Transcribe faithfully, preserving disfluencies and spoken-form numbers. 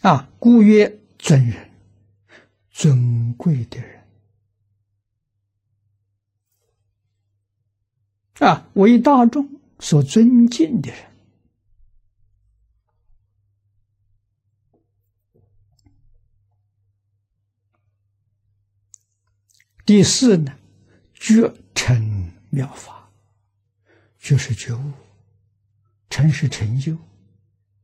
啊，故曰尊人，尊贵的人啊，为大众所尊敬的人。第四呢，觉成妙法，就是觉悟，成是成就。